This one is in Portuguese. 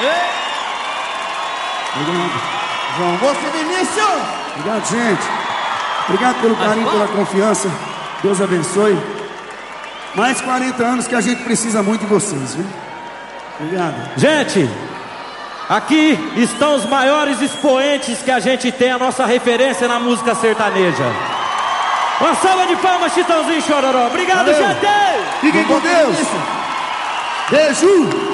Obrigado. João, você, Vinícius. Obrigado, gente. Obrigado pelo carinho, pela confiança. Deus abençoe. Mais 40 anos que a gente precisa muito de vocês, viu? Obrigado. Gente, aqui estão os maiores expoentes que a gente tem, a nossa referência na música sertaneja. Uma salva de palmas, Chitãozinho e Chororó. Obrigado, valeu, gente! Fiquem com Deus. Beijo!